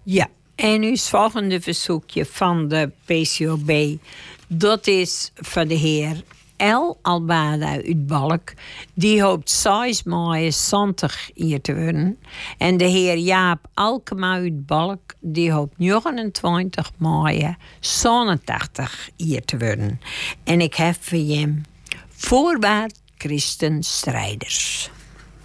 Ja, en uw volgende verzoekje van de PCOB... dat is van de heer L. Albada uit Balk. Die hoopt 6 mei 70 hier te worden. En de heer Jaap Alkema uit Balk... die hoopt 29 mei 87 hier te worden. En ik heb voor hem voorwaarts Christen Strijders.